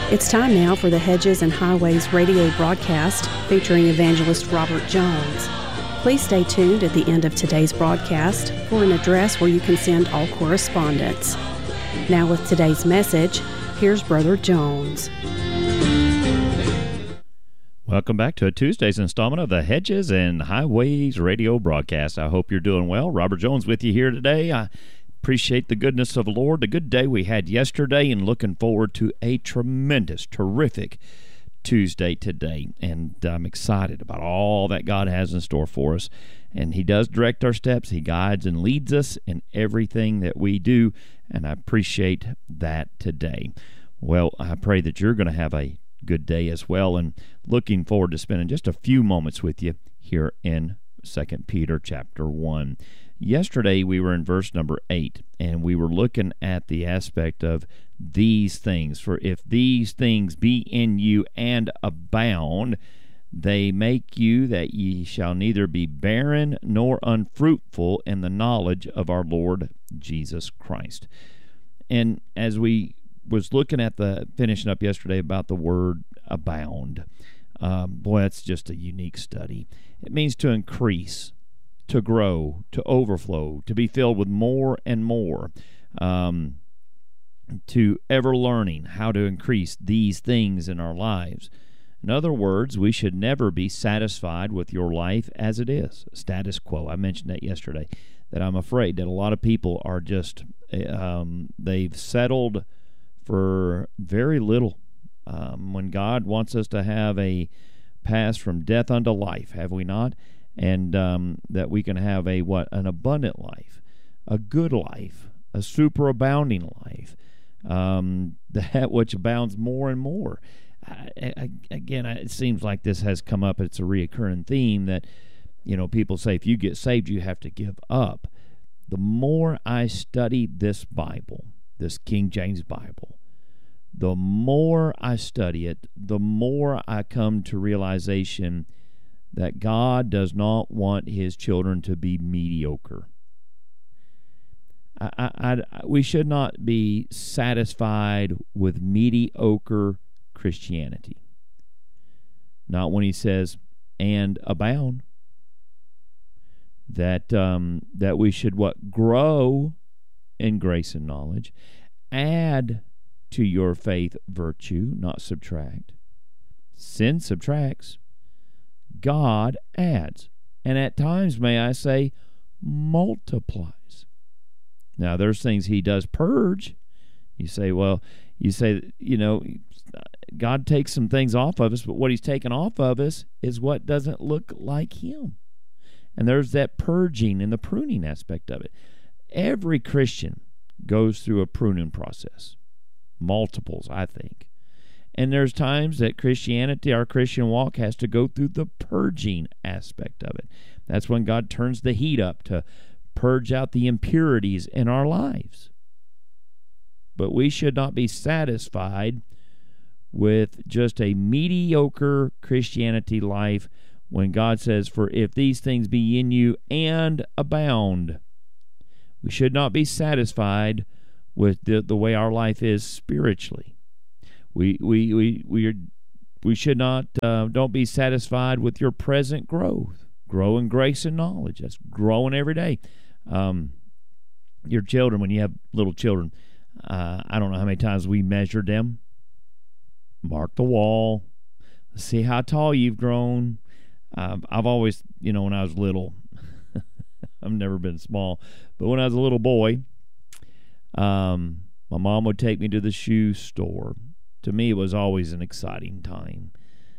It's time now for the Hedges and Highways radio broadcast featuring evangelist Robert Jones. Please stay tuned at the end of today's broadcast for an address where you can send all correspondence. Now with today's message, here's Brother Jones. Welcome back to a Tuesday's installment of the Hedges and Highways radio broadcast. I hope you're doing well. Robert Jones with you here today. I appreciate the goodness of the Lord, the good day we had yesterday, and looking forward to a tremendous, terrific Tuesday today. And I'm excited about all that God has in store for us. And He does direct our steps. He guides and leads us in everything that we do, and I appreciate that today. Well, I pray that you're going to have a good day as well, and looking forward to spending just a few moments with you here in 2 Peter chapter 1. Yesterday we were in verse number 8, and we were looking at the aspect of these things. For if these things be in you and abound, they make you that ye shall neither be barren nor unfruitful in the knowledge of our Lord Jesus Christ. And as we was looking at finishing up yesterday about the word abound, boy, that's just a unique study. It means to increase, to grow, to overflow, to be filled with more and more, to ever learning how to increase these things in our lives. In other words, we should never be satisfied with your life as it is, status quo. I mentioned that yesterday, that I'm afraid that a lot of people are just, they've settled for very little. When God wants us to have a pass from death unto life, have we not? And that we can have an abundant life, a good life, a superabounding life, that which abounds more and more. Again, it seems like this has come up. It's a reoccurring theme that, people say if you get saved, you have to give up. The more I study this Bible, this King James Bible, the more I study it, the more I come to realization that God does not want His children to be mediocre. We should not be satisfied with mediocre Christianity. Not when He says, and abound. That we should grow in grace and knowledge, add to your faith virtue, not subtract. Sin subtracts. God adds. And at times, may I say, multiplies. Now, there's things He does purge. You say, God takes some things off of us, but what He's taken off of us is what doesn't look like Him. And there's that purging and the pruning aspect of it. Every Christian goes through a pruning process. Multiples, I think. And there's times that Christianity, our Christian walk, has to go through the purging aspect of it. That's when God turns the heat up to purge out the impurities in our lives. But we should not be satisfied with just a mediocre Christianity life when God says, for if these things be in you and abound. We should not be satisfied with the way our life is spiritually. We should not, don't be satisfied with your present growth. Grow in grace and knowledge. That's growing every day. Your children, when you have little children, I don't know how many times we measured them. Mark the wall. See how tall you've grown. I've always, when I was little, I've never been small, but when I was a little boy, my mom would take me to the shoe store. To me, it was always an exciting time.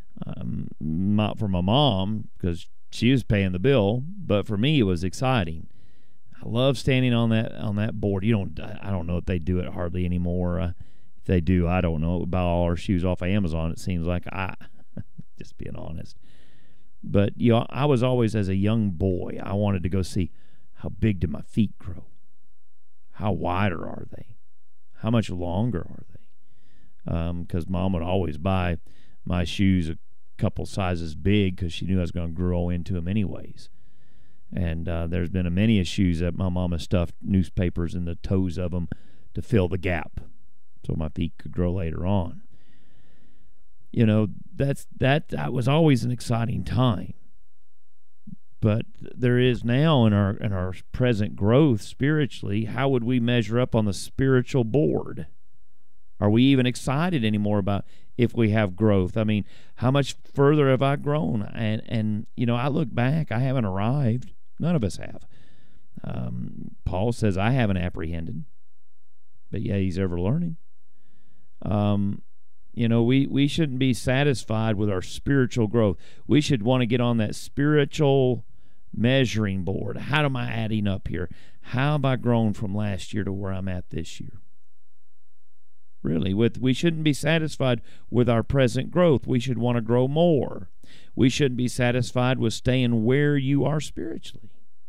Not for my mom, because she was paying the bill, but for me, it was exciting. I love standing on that board. I don't know if they do it hardly anymore. If they do, I don't know. Buy all our shoes off of Amazon, it seems like. Just being honest. But I was always, as a young boy, I wanted to go see how big do my feet grow. How wider are they? How much longer are they? Because Mom would always buy my shoes a couple sizes big because she knew I was going to grow into them anyways. And there's been many shoes that my mama stuffed newspapers in the toes of them to fill the gap so my feet could grow later on. that was always an exciting time. But there is now in our present growth spiritually, how would we measure up on the spiritual board? Are we even excited anymore about if we have growth? I mean, how much further have I grown? And I look back, I haven't arrived. None of us have. Paul says, I haven't apprehended, but yeah, he's ever learning. We shouldn't be satisfied with our spiritual growth. We should want to get on that spiritual measuring board. How am I adding up here? How have I grown from last year to where I'm at this year? Really, we shouldn't be satisfied with our present growth. We should want to grow more. We shouldn't be satisfied with staying where you are spiritually.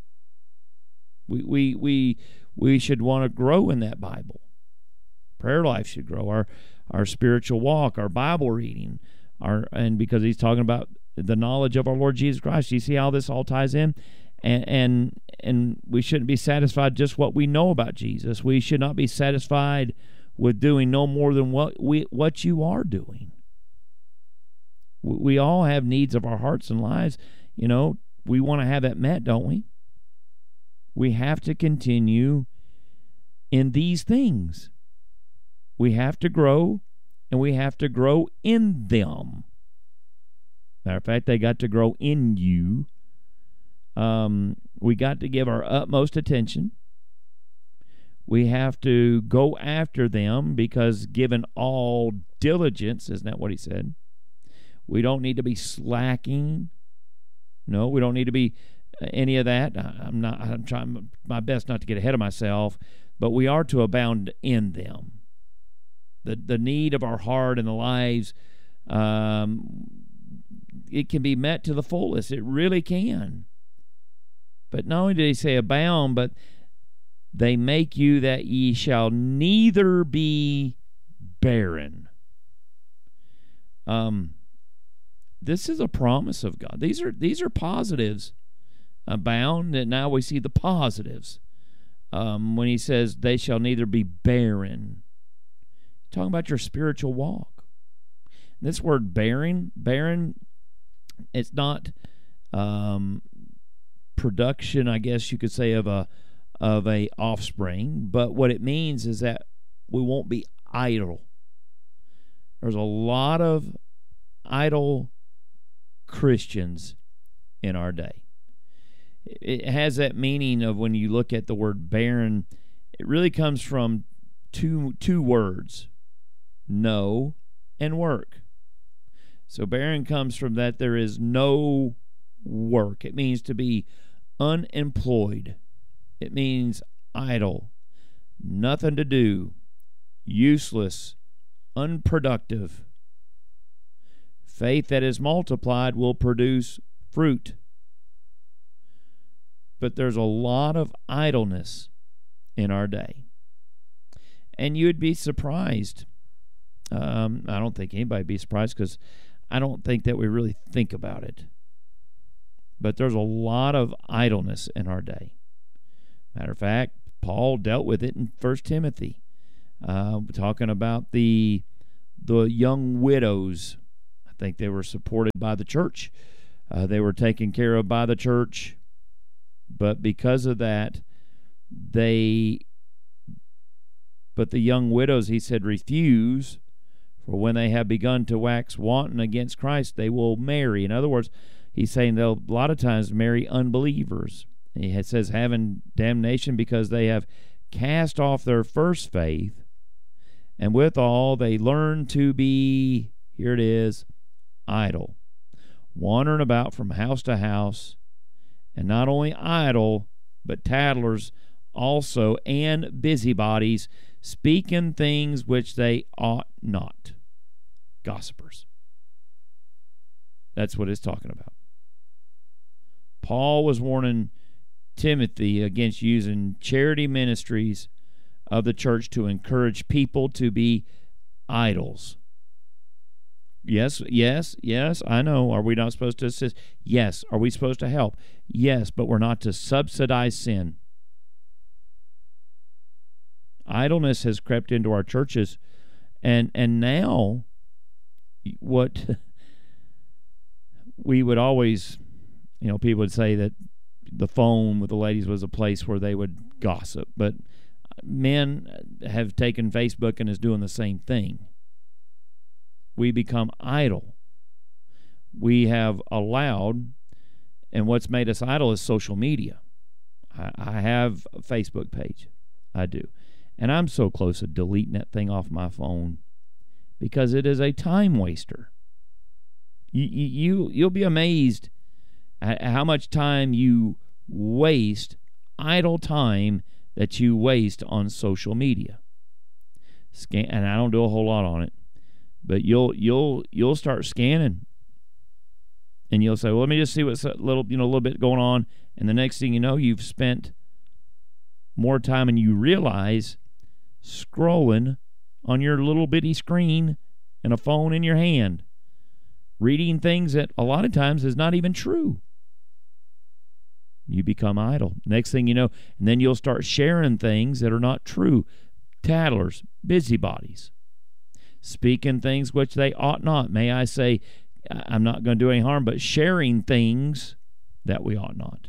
We should want to grow in that Bible. Prayer life should grow. Our spiritual walk, our Bible reading, and because he's talking about the knowledge of our Lord Jesus Christ. You see how this all ties in? And we shouldn't be satisfied just what we know about Jesus. We should not be satisfied with doing no more than what you are doing. We all have needs of our hearts and lives. We want to have that met, don't we? We have to continue in these things. We have to grow, and we have to grow in them. Matter of fact, they got to grow in you. We got to give our utmost attention. We have to go after them because given all diligence, isn't that what he said? We don't need to be slacking. No, we don't need to be any of that. I'm trying my best not to get ahead of myself, but we are to abound in them. The need of our heart and the lives, it can be met to the fullest. It really can. But not only did he say abound, but they make you that ye shall neither be barren. This is a promise of God. These are positives. Abound, and now we see the positives. When he says they shall neither be barren. Talking about your spiritual walk. This word barren, it's not production, I guess you could say, of a offspring, but what it means is that we won't be idle. There's a lot of idle Christians in our day. It has that meaning of when you look at the word barren, it really comes from two words, know and work. So barren comes from that there is no work. It means to be unemployed. It means idle, nothing to do, useless, unproductive. Faith that is multiplied will produce fruit. But there's a lot of idleness in our day. And you'd be surprised. I don't think anybody would be surprised because I don't think that we really think about it. But there's a lot of idleness in our day. Matter of fact, Paul dealt with it in 1 Timothy, talking about the young widows. I think they were supported by the church. They were taken care of by the church. But because of that, but the young widows, he said, refuse, for when they have begun to wax wanton against Christ, they will marry. In other words, he's saying they'll a lot of times marry unbelievers. He says having damnation because they have cast off their first faith, and withal they learn to be, here it is, idle, wandering about from house to house, and not only idle, but tattlers also, and busybodies, speaking things which they ought not. Gossipers. That's what it's talking about. Paul was warning Timothy against using charity ministries of the church to encourage people to be idols. Yes, I know. Are we not supposed to assist? Yes. Are we supposed to help? Yes, but we're not to subsidize sin. Idleness has crept into our churches, and now what we would always, people would say that the phone with the ladies was a place where they would gossip, but men have taken Facebook and is doing the same thing. We become idle. We have allowed, and what's made us idle is social media. I have a Facebook page. I do. And I'm so close to deleting that thing off my phone because it is a time waster. You'll be amazed at how much time you waste, idle time that you waste on social media. And I don't do a whole lot on it, but you'll start scanning, and you'll say, "Well, let me just see what's a little bit going on," and the next thing you know, you've spent more time, and you realize scrolling on your little bitty screen and a phone in your hand, reading things that a lot of times is not even true. You become idle. Next thing you know, and then you'll start sharing things that are not true. Tattlers, busybodies, speaking things which they ought not. May I say, I'm not going to do any harm, but sharing things that we ought not.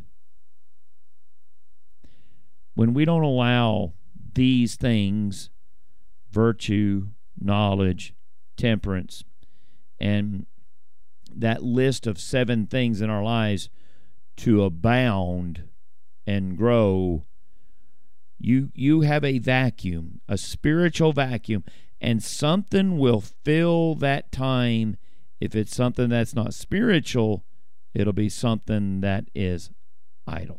When we don't allow these things, virtue, knowledge, temperance, and that list of 7 things in our lives to abound and grow, you have a vacuum, a spiritual vacuum, and something will fill that time. If it's something that's not spiritual, it'll be something that is idle.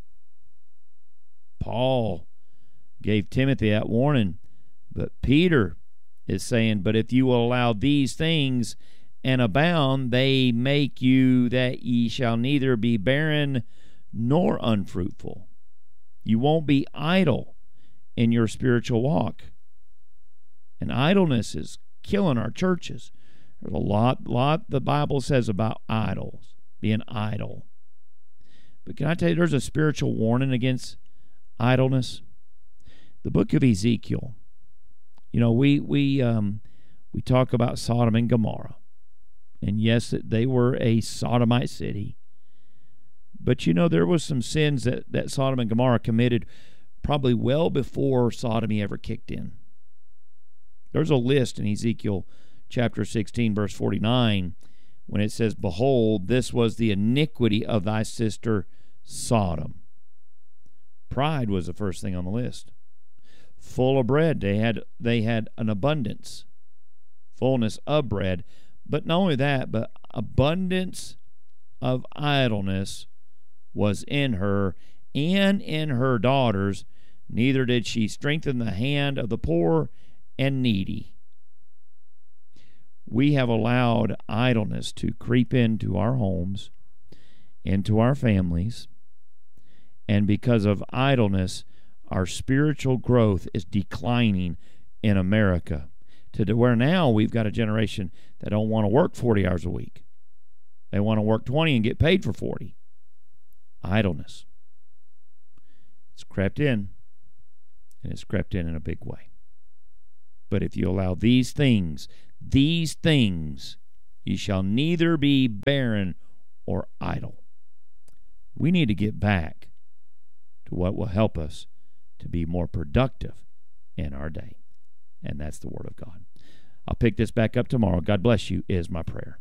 Paul gave Timothy that warning, but Peter is saying, but if you will allow these things and abound, they make you that ye shall neither be barren nor unfruitful. You won't be idle in your spiritual walk. And idleness is killing our churches. There's a lot the Bible says about idols, being idle. But can I tell you, there's a spiritual warning against idleness. The book of Ezekiel. We talk about Sodom and Gomorrah. And yes, they were a sodomite city. But there was some sins that Sodom and Gomorrah committed probably well before sodomy ever kicked in. There's a list in Ezekiel chapter 16, verse 49, when it says, "Behold, this was the iniquity of thy sister Sodom." Pride was the first thing on the list. Full of bread, they had an abundance, fullness of bread. But not only that, but abundance of idleness was in her and in her daughters. Neither did she strengthen the hand of the poor and needy. We have allowed idleness to creep into our homes, into our families, and because of idleness, our spiritual growth is declining in America. To where now we've got a generation that don't want to work 40 hours a week. They want to work 20 and get paid for 40. Idleness. It's crept in, and it's crept in a big way. But if you allow these things, ye shall neither be barren or idle. We need to get back to what will help us to be more productive in our day. And that's the Word of God. I'll pick this back up tomorrow. God bless you is my prayer.